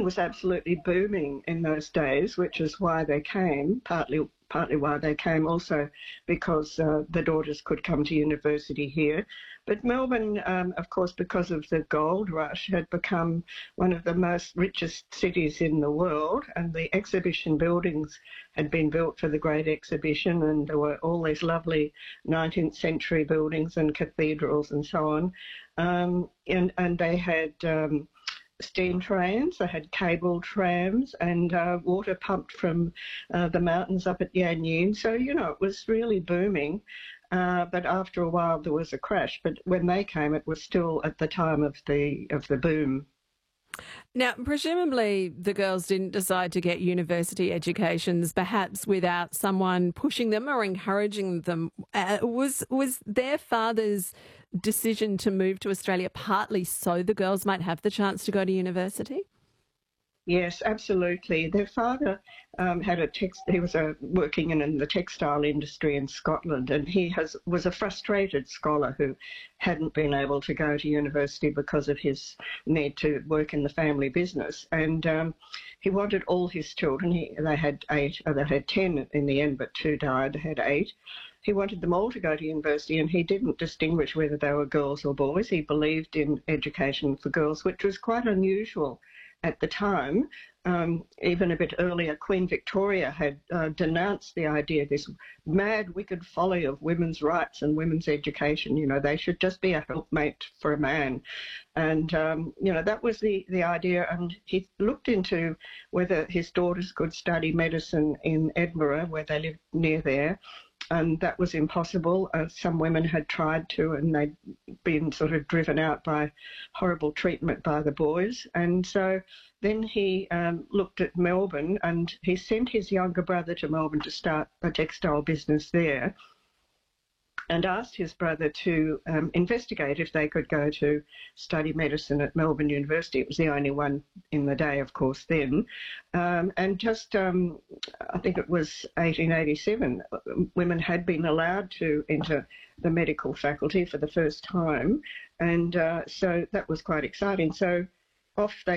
was absolutely booming in those days, which is why they came, partly why they came, also because the daughters could come to university here. But Melbourne, of course, because of the gold rush, had become one of the most richest cities in the world, and the exhibition buildings had been built for the Great Exhibition, and there were all these lovely 19th century buildings and cathedrals and so on. And they had steam trains, they had cable trams, and water pumped from the mountains up at Yan Yean. So, it was really booming. But after a while there was a crash. But when they came, it was still at the time of the boom. Now, presumably the girls didn't decide to get university educations perhaps without someone pushing them or encouraging them. Was their father's decision to move to Australia partly so the girls might have the chance to go to university? Yes, absolutely. Their father he was working in the textile industry in Scotland, and he was a frustrated scholar who hadn't been able to go to university because of his need to work in the family business. And he wanted all his children. They had 10 in the end, but 2 died. They had 8. He wanted them all to go to university, and he didn't distinguish whether they were girls or boys. He believed in education for girls, which was quite unusual at the time. Even a bit earlier, Queen Victoria had denounced the idea, this mad, wicked folly of women's rights and women's education. They should just be a helpmate for a man. And, that was the idea. And he looked into whether his daughters could study medicine in Edinburgh, where they lived near there. And that was impossible. Some women had tried to, and they'd been sort of driven out by horrible treatment by the boys. And so then he looked at Melbourne, and he sent his younger brother to Melbourne to start a textile business there, and asked his brother to investigate if they could go to study medicine at Melbourne University. It was the only one in the day, of course, then. And just, I think it was 1887, women had been allowed to enter the medical faculty for the first time. And so that was quite exciting. So off they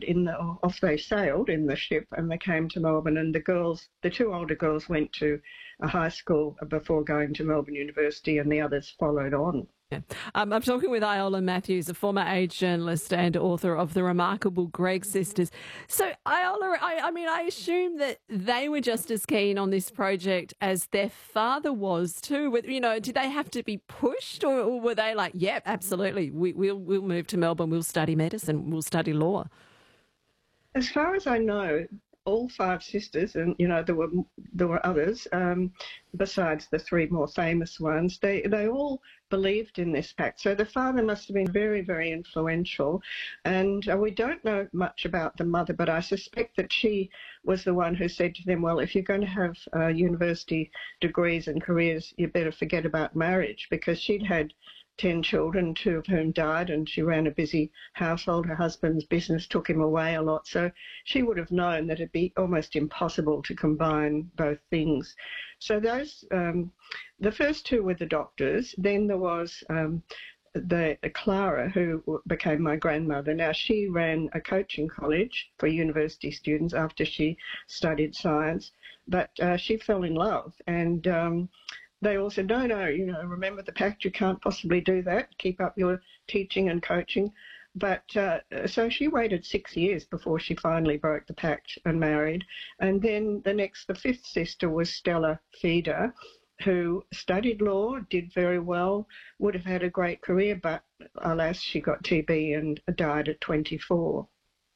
sailed in the ship, and they came to Melbourne, and the 2 older girls went to a high school before going to Melbourne University, and the others followed on. Yeah. I'm talking with Iola Matthews, a former age journalist and author of The Remarkable Gregg Sisters. So, Iola, I assume that they were just as keen on this project as their father was too. Did they have to be pushed, or were they like, yeah, absolutely, we'll move to Melbourne, we'll study medicine, we'll study law? As far as I know, all 5 sisters, and there were others besides the 3 more famous ones. They all believed in this pact. So the father must have been very, very influential. And we don't know much about the mother, but I suspect that she was the one who said to them, well, if you're going to have university degrees and careers, you better forget about marriage, because she'd had 10 children, 2 of whom died, and she ran a busy household. Her husband's business took him away a lot, so she would have known that it'd be almost impossible to combine both things. So those, the first 2 were the doctors. Then there was the Clara, who became my grandmother. Now, she ran a coaching college for university students after she studied science, but she fell in love, and they all said, no, remember the pact, you can't possibly do that, keep up your teaching and coaching. But so she waited 6 years before she finally broke the pact and married. And then the 5th sister was Stella Feeder, who studied law, did very well, would have had a great career, but alas, she got TB and died at 24.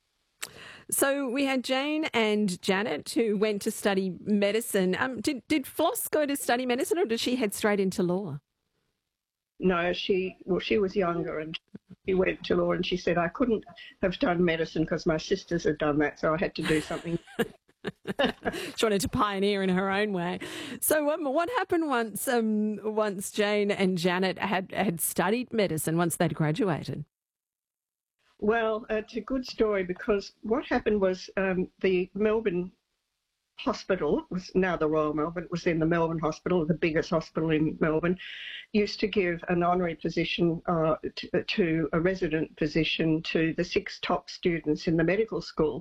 So we had Jane and Janet, who went to study medicine. Did Floss go to study medicine, or did she head straight into law? No, she was younger, and she went to law, and she said, I couldn't have done medicine because my sisters had done that, so I had to do something. She wanted to pioneer in her own way. So what happened once Jane and Janet had studied medicine, once they'd graduated? Well, it's a good story, because what happened was the Melbourne Hospital, was now the Royal Melbourne, it was in the Melbourne Hospital, the biggest hospital in Melbourne, used to give an honorary position to a resident position to the 6 top students in the medical school.